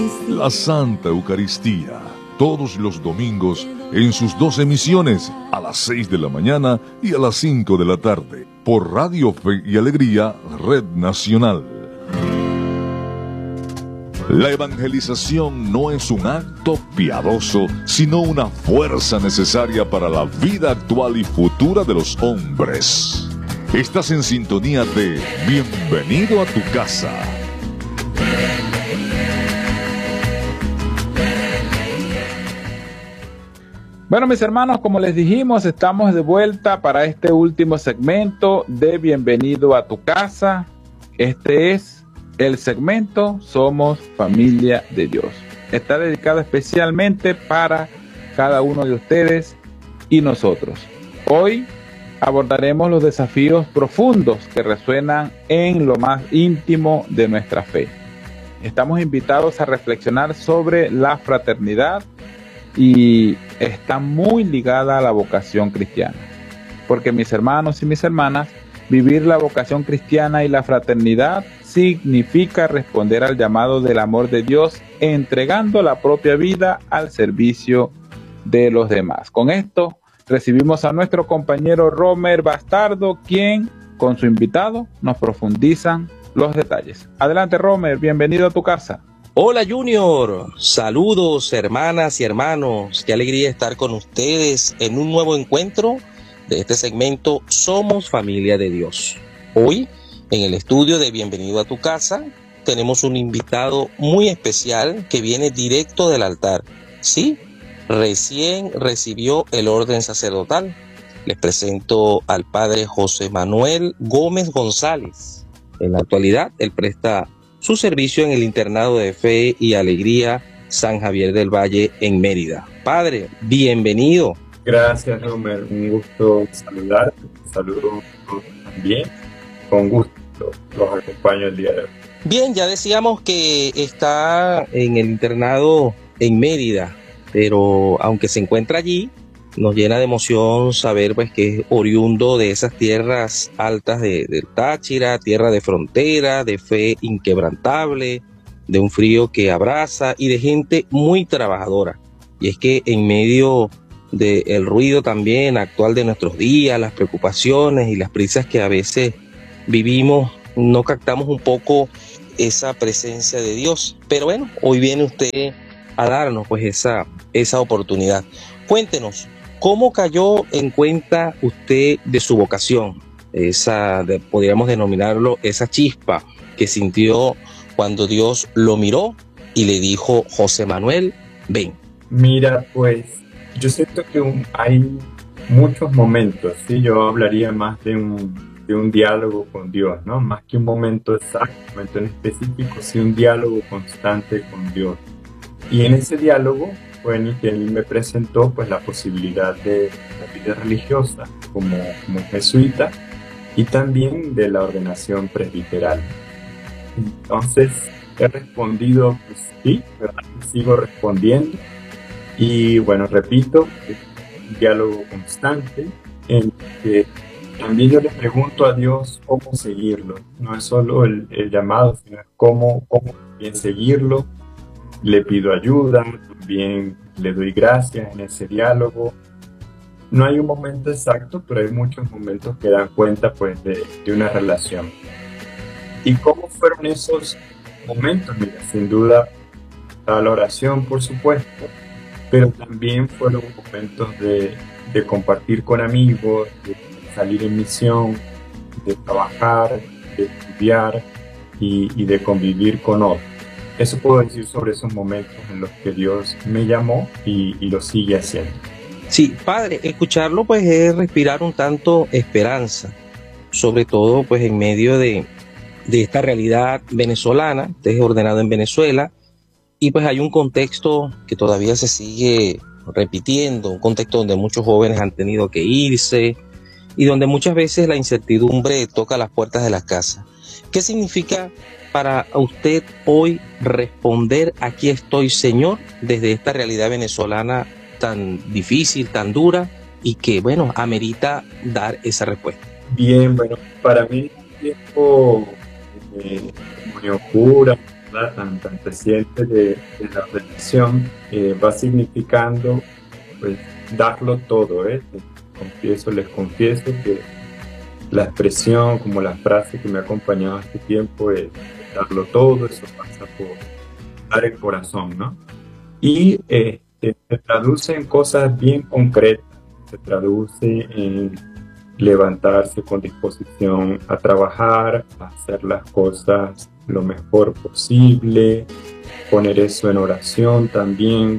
La Santa Eucaristía, todos los domingos en sus 2 emisiones, a las 6 de la mañana y a las 5 de la tarde, por Radio Fe y Alegría, Red Nacional. La evangelización no es un acto piadoso, sino una fuerza necesaria para la vida actual y futura de los hombres. Estás en sintonía de Bienvenido a tu casa. Bueno, mis hermanos, como les dijimos, estamos de vuelta para este último segmento de Bienvenido a tu casa. Este es el segmento Somos Familia de Dios. Está dedicado especialmente para cada uno de ustedes y nosotros. Hoy abordaremos los desafíos profundos que resuenan en lo más íntimo de nuestra fe. Estamos invitados a reflexionar sobre la fraternidad y está muy ligada a la vocación cristiana. Porque mis hermanos y mis hermanas, vivir la vocación cristiana y la fraternidad significa responder al llamado del amor de Dios, entregando la propia vida al servicio de los demás. Con esto recibimos a nuestro compañero Romer Bastardo, quien con su invitado nos profundizan los detalles. Adelante, Romer, bienvenido a tu casa. Hola Junior, saludos hermanas y hermanos, qué alegría estar con ustedes en un nuevo encuentro de este segmento Somos Familia de Dios. Hoy, en el estudio de Bienvenido a tu casa, tenemos un invitado muy especial que viene directo del altar. Sí, recién recibió el orden sacerdotal. Les presento al padre José Manuel Gómez González. En la actualidad, él presta su servicio en el Internado de Fe y Alegría San Javier del Valle en Mérida. Padre, bienvenido. Gracias, Romer. Un gusto saludarte. Saludos también. Con gusto los acompaño el día de hoy. Bien, ya decíamos que está en el internado en Mérida, pero aunque se encuentra allí, nos llena de emoción saber pues que es oriundo de esas tierras altas del Táchira, tierra de frontera, de fe inquebrantable, de un frío que abraza y de gente muy trabajadora. Y es que en medio del ruido también actual de nuestros días, las preocupaciones y las prisas que a veces vivimos, no captamos un poco esa presencia de Dios. Pero bueno, hoy viene usted a darnos pues esa oportunidad. Cuéntenos, ¿cómo cayó en cuenta usted de su vocación? Podríamos denominarlo esa chispa que sintió cuando Dios lo miró y le dijo: José Manuel, ven. Mira, pues yo siento que hay muchos momentos, ¿sí? Yo hablaría más de un diálogo con Dios, ¿no? Más que un momento exacto, un momento en específico, sí, un diálogo constante con Dios. Y en ese diálogo que él me presentó pues la posibilidad de la vida religiosa como jesuita y también de la ordenación presbiteral. Entonces he respondido pues sí, ¿verdad? Sigo respondiendo y bueno, repito, es un diálogo constante en que también yo le pregunto a Dios cómo seguirlo. No es solo el llamado, sino cómo bien seguirlo. Le pido ayuda, también le doy gracias en ese diálogo. No hay un momento exacto, pero hay muchos momentos que dan cuenta pues de una relación. ¿Y cómo fueron esos momentos? Mira, sin duda la oración, por supuesto, pero también fueron momentos de compartir con amigos, de salir en misión, de trabajar, de estudiar y de convivir con otros. Eso puedo decir sobre esos momentos en los que Dios me llamó y lo sigue haciendo. Sí, padre, escucharlo pues es respirar un tanto esperanza, sobre todo pues en medio de esta realidad venezolana. Usted es ordenado en Venezuela y pues hay un contexto que todavía se sigue repitiendo, un contexto donde muchos jóvenes han tenido que irse y donde muchas veces la incertidumbre toca las puertas de la casa. ¿Qué significa para usted hoy responder aquí estoy, Señor, desde esta realidad venezolana tan difícil, tan dura y que, bueno, amerita dar esa respuesta? Bien, bueno, para mí es un tiempo de comunión pura, ¿verdad? Tan reciente de la ordenación, va significando pues darlo todo, ¿eh? Les confieso que la expresión, como la frase que me ha acompañado este tiempo es darlo todo, eso pasa por dar el corazón, ¿no? Y se traduce en cosas bien concretas, se traduce en levantarse con disposición a trabajar, a hacer las cosas lo mejor posible, poner eso en oración también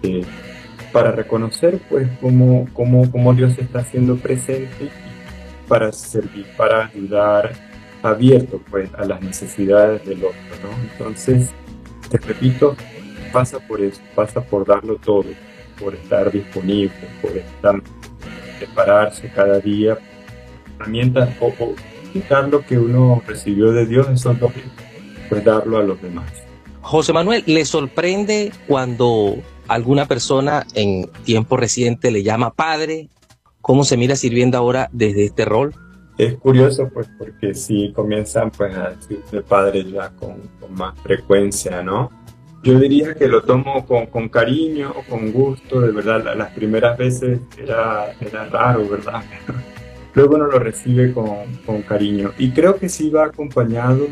para reconocer pues cómo Dios está haciendo presente, para servir, para ayudar, abierto pues a las necesidades del otro, ¿no? Entonces, te repito, pasa por eso, pasa por darlo todo, por estar disponible, por estar prepararse cada día, herramientas o dar lo que uno recibió de Dios, esos dones, pues darlo a los demás. José Manuel, ¿le sorprende cuando alguna persona en tiempo reciente le llama padre? ¿Cómo se mira sirviendo ahora desde este rol? Es curioso, pues, porque sí comienzan pues a decirse padre ya con más frecuencia, ¿no? Yo diría que lo tomo con cariño, con gusto, de verdad. Las primeras veces era raro, ¿verdad? Luego uno lo recibe con cariño. Y creo que sí va acompañado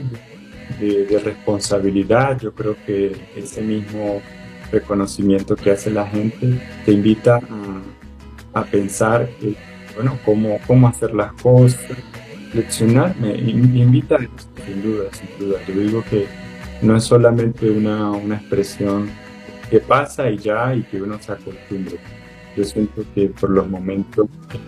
de responsabilidad. Yo creo que ese mismo reconocimiento que hace la gente te invita a pensar, bueno, cómo hacer las cosas, leccionarme, me invita a eso, sin duda. Yo digo que no es solamente una expresión que pasa y ya, y que uno se acostumbra. Yo siento que por los momentos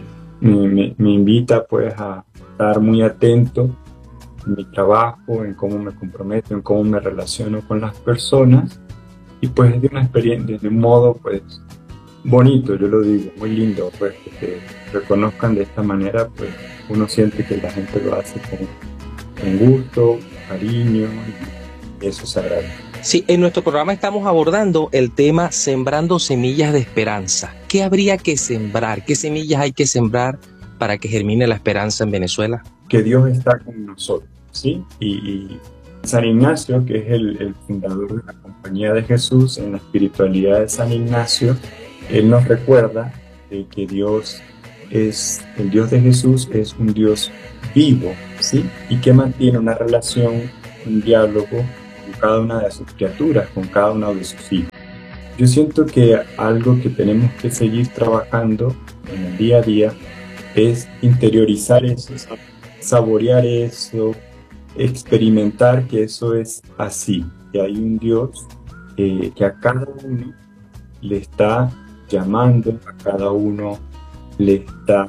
me invita pues a estar muy atento en mi trabajo, en cómo me comprometo, en cómo me relaciono con las personas, y pues de una experiencia, de un modo pues bonito, yo lo digo, muy lindo, pues que te reconozcan de esta manera, pues uno siente que la gente lo hace con gusto, cariño, y eso se agradece. Sí, en nuestro programa estamos abordando el tema sembrando semillas de esperanza. ¿Qué habría que sembrar? ¿Qué semillas hay que sembrar para que germine la esperanza en Venezuela? Que Dios está con nosotros, ¿sí? Y San Ignacio, que es el fundador de la Compañía de Jesús, en la espiritualidad de San Ignacio, él nos recuerda de que Dios el Dios de Jesús es un Dios vivo, ¿sí? Y que mantiene una relación, un diálogo con cada una de sus criaturas, con cada uno de sus hijos. Yo siento que algo que tenemos que seguir trabajando en el día a día es interiorizar eso, saborear eso, experimentar que eso es así, que hay un Dios que a cada uno le está llamando, a cada uno le está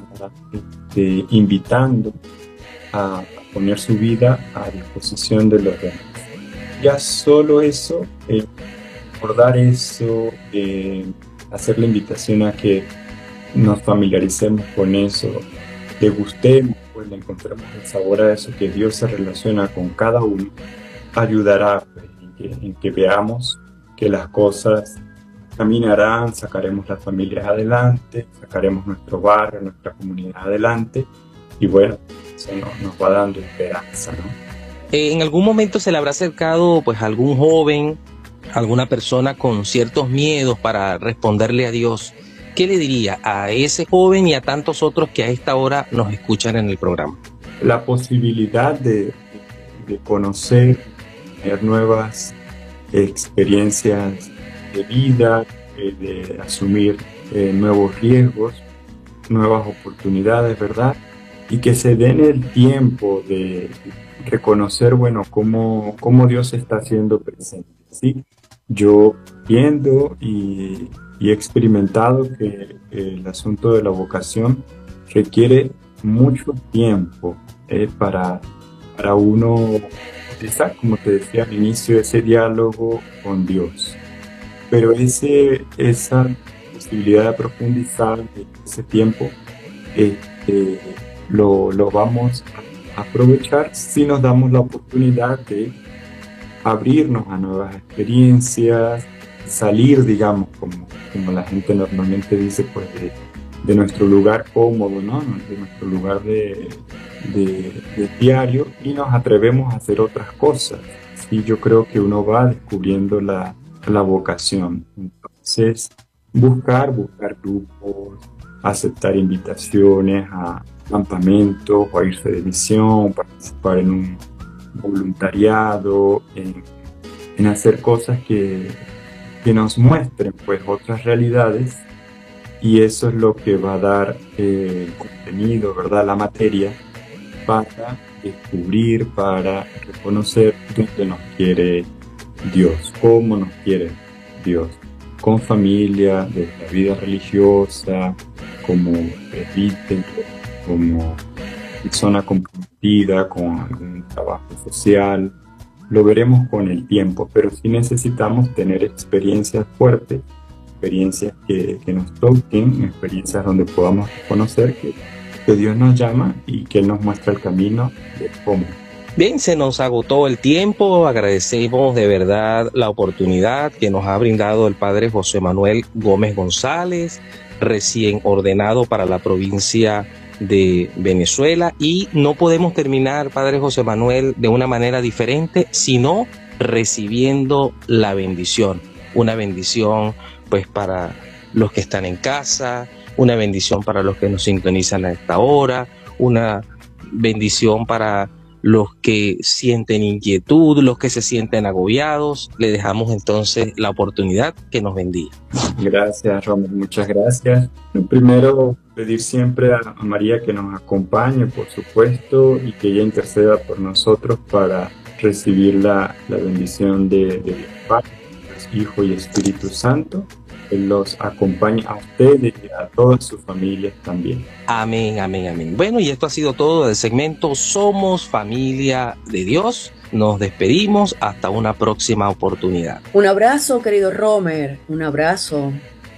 invitando a poner su vida a disposición de los demás. Ya solo eso, recordar eso, hacer la invitación a que nos familiaricemos con eso, le gustemos, pues le encontremos el sabor a eso, que Dios se relaciona con cada uno, ayudará pues, en que veamos que las cosas caminarán, sacaremos las familias adelante, sacaremos nuestro barrio, nuestra comunidad adelante, y bueno, eso nos va dando esperanza, ¿no? ¿En algún momento se le habrá acercado pues algún joven, alguna persona con ciertos miedos para responderle a Dios? ¿Qué le diría a ese joven y a tantos otros que a esta hora nos escuchan en el programa? La posibilidad de conocer, tener nuevas experiencias de vida, de asumir nuevos riesgos, nuevas oportunidades, ¿verdad? Y que se den el tiempo de reconocer, bueno, cómo Dios está haciendo presente, ¿sí? Yo viendo y he experimentado que el asunto de la vocación requiere mucho tiempo para uno empezar, como te decía al inicio, ese diálogo con Dios. Pero esa posibilidad de profundizar ese tiempo lo vamos a aprovechar si nos damos la oportunidad de abrirnos a nuevas experiencias, salir, digamos, como la gente normalmente dice, pues de nuestro lugar cómodo, ¿no? De nuestro lugar de diario, y nos atrevemos a hacer otras cosas, así yo creo que uno va descubriendo la vocación. Entonces, buscar grupos, aceptar invitaciones a campamentos o a irse de misión, participar en un voluntariado, en hacer cosas que nos muestren pues otras realidades, y eso es lo que va a dar contenido, ¿verdad? La materia para descubrir, para reconocer dónde nos quiere Dios, cómo nos quiere Dios, con familia, desde la vida religiosa, como presbítero, como persona comprometida con algún trabajo social. Lo veremos con el tiempo, pero sí necesitamos tener experiencias fuertes, experiencias que nos toquen, experiencias donde podamos reconocer que Dios nos llama y que Él nos muestra el camino de cómo. Bien, se nos agotó el tiempo. Agradecemos de verdad la oportunidad que nos ha brindado el Padre José Manuel Gómez González, recién ordenado para la provincia de Venezuela, y no podemos terminar, Padre José Manuel, de una manera diferente, sino recibiendo la bendición. Una bendición pues para los que están en casa, una bendición para los que nos sintonizan a esta hora, una bendición para los que sienten inquietud, los que se sienten agobiados. Le dejamos entonces la oportunidad, que nos bendiga. Gracias, Romer, muchas gracias. Primero, pedir siempre a María que nos acompañe, por supuesto, y que ella interceda por nosotros para recibir la bendición de Dios Padre, Hijo y Espíritu Santo. Él los acompañe a ustedes y a todas sus familias también. Amén, amén, amén. Bueno, y esto ha sido todo del segmento Somos Familia de Dios. Nos despedimos hasta una próxima oportunidad. Un abrazo, querido Romer, un abrazo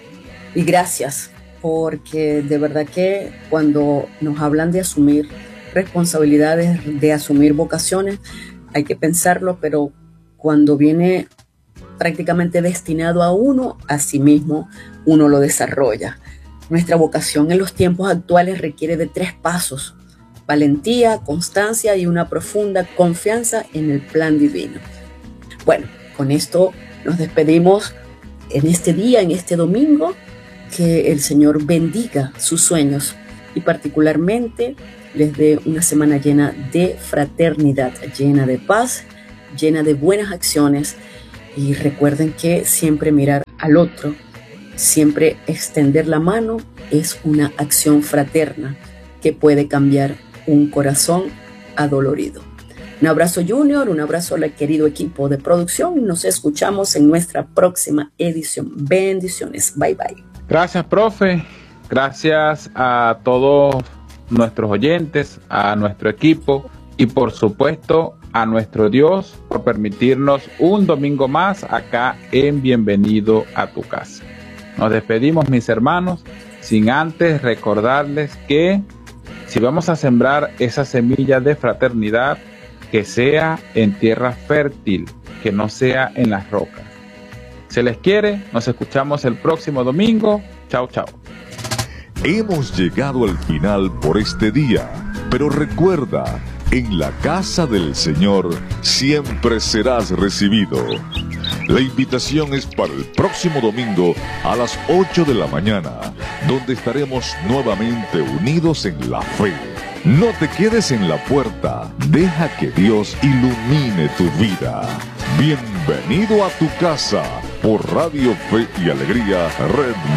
y gracias, porque de verdad que cuando nos hablan de asumir responsabilidades, de asumir vocaciones, hay que pensarlo, pero cuando viene prácticamente destinado a uno, a sí mismo, uno lo desarrolla. Nuestra vocación en los tiempos actuales requiere de 3 pasos: valentía, constancia y una profunda confianza en el plan divino. Bueno, con esto nos despedimos en este día, en este domingo. Que el Señor bendiga sus sueños y particularmente les dé una semana llena de fraternidad, llena de paz, llena de buenas acciones. Y recuerden que siempre mirar al otro, siempre extender la mano es una acción fraterna que puede cambiar un corazón adolorido. Un abrazo, Junior, un abrazo al querido equipo de producción. Nos escuchamos en nuestra próxima edición. Bendiciones. Bye, bye. Gracias, profe. Gracias a todos nuestros oyentes, a nuestro equipo y por supuesto a nuestro Dios por permitirnos un domingo más acá en Bienvenido a tu casa. Nos despedimos, mis hermanos, sin antes recordarles que si vamos a sembrar esa semilla de fraternidad, que sea en tierra fértil, que no sea en las rocas. Se les quiere, nos escuchamos el próximo domingo. Chao, chao. Hemos llegado al final por este día, pero recuerda, en la casa del Señor siempre serás recibido. La invitación es para el próximo domingo a las 8 de la mañana, donde estaremos nuevamente unidos en la fe. No te quedes en la puerta, deja que Dios ilumine tu vida. Bienvenido a tu casa por Radio Fe y Alegría, Red